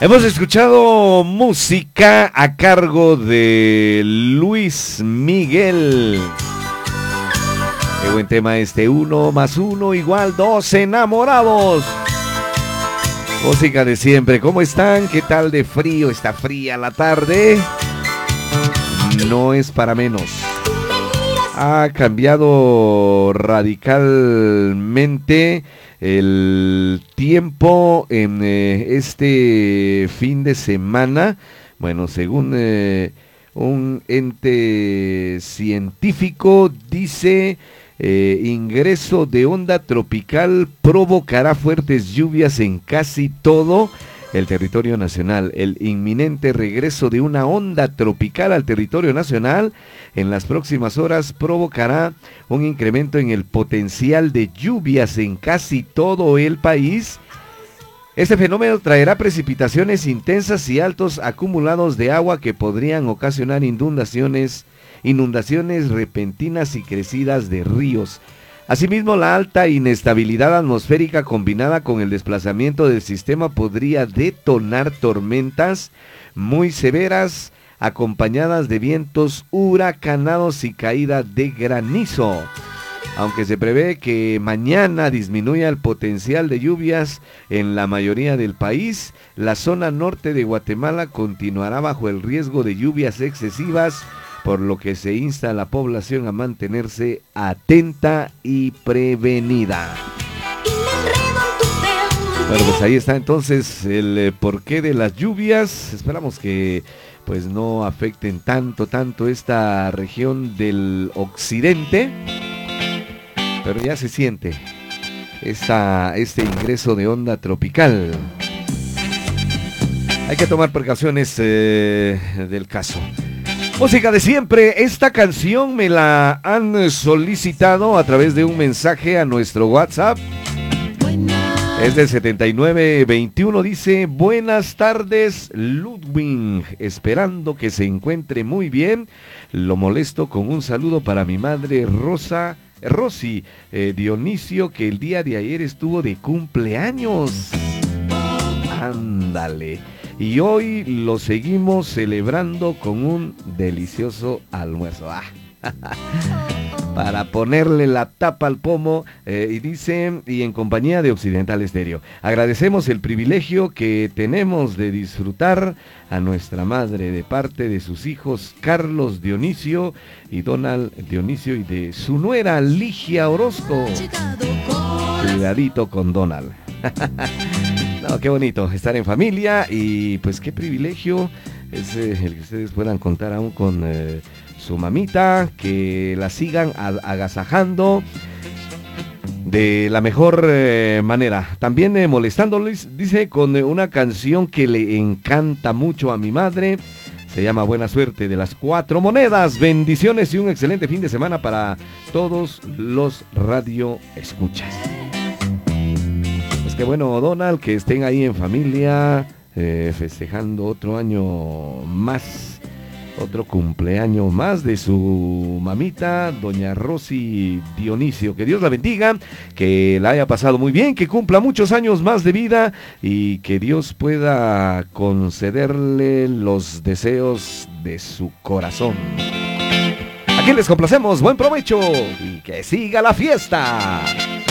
Hemos escuchado música a cargo de Luis Miguel. Qué buen tema este, 1 + 1 = 2, enamorados. Música de siempre. ¿Cómo están? ¿Qué tal de frío? ¿Está fría la tarde? No es para menos. Ha cambiado radicalmente el tiempo en este fin de semana. Bueno, según un ente científico, dice, ingreso de onda tropical provocará fuertes lluvias en casi todo el territorio nacional. El inminente regreso de una onda tropical al territorio nacional en las próximas horas provocará un incremento en el potencial de lluvias en casi todo el país. Este fenómeno traerá precipitaciones intensas y altos acumulados de agua que podrían ocasionar inundaciones repentinas y crecidas de ríos. Asimismo, la alta inestabilidad atmosférica combinada con el desplazamiento del sistema podría detonar tormentas muy severas, acompañadas de vientos huracanados y caída de granizo. Aunque se prevé que mañana disminuya el potencial de lluvias en la mayoría del país, la zona norte de Guatemala continuará bajo el riesgo de lluvias excesivas, por lo que se insta a la población a mantenerse atenta y prevenida. Bueno, pues ahí está entonces el porqué de las lluvias. Esperamos que pues no afecten tanto esta región del occidente, pero ya se siente este ingreso de onda tropical. Hay que tomar precauciones del caso. Música de siempre. Esta canción me la han solicitado a través de un mensaje a nuestro WhatsApp. Es del 7921. Dice: buenas tardes, Ludwig. Esperando que se encuentre muy bien. Lo molesto con un saludo para mi madre Rosy Dionisio, que el día de ayer estuvo de cumpleaños. Ándale. Y hoy lo seguimos celebrando con un delicioso almuerzo. Para ponerle la tapa al pomo, y dice, y en compañía de Occidental Estéreo. Agradecemos el privilegio que tenemos de disfrutar a nuestra madre de parte de sus hijos Carlos Dionisio y Donald Dionisio y de su nuera Ligia Orozco. Cuidadito con Donald. No, qué bonito estar en familia y pues qué privilegio es el que ustedes puedan contar aún con su mamita, que la sigan agasajando de la mejor manera. También molestándoles, dice, con una canción que le encanta mucho a mi madre. Se llama Buena Suerte, de las 4 Monedas. Bendiciones y un excelente fin de semana para todos los radioescuchas. Pues qué bueno, Donald, que estén ahí en familia, festejando otro año más, otro cumpleaños más de su mamita, doña Rosy Dionisio. Que Dios la bendiga, que la haya pasado muy bien, que cumpla muchos años más de vida y que Dios pueda concederle los deseos de su corazón. Aquí les complacemos, buen provecho y que siga la fiesta.